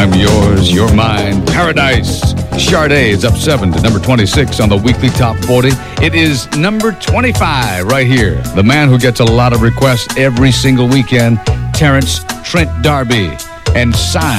I'm yours, you're mine. Paradise. Sade is up 7 to number 26 on the weekly top 40. It is number 25 right here. The man who gets a lot of requests every single weekend, Terrence Trent D'Arby. And signed